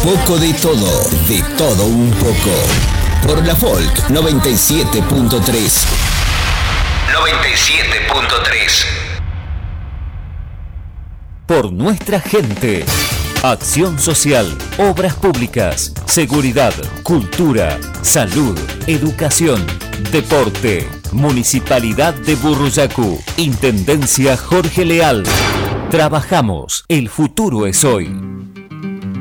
poco de todo un poco. Por la Folk 97.3. 97.3. Por nuestra gente. Acción social, obras públicas, seguridad, cultura, salud, educación, deporte. Municipalidad de Burruyacu. Intendencia Jorge Leal. Trabajamos. El futuro es hoy.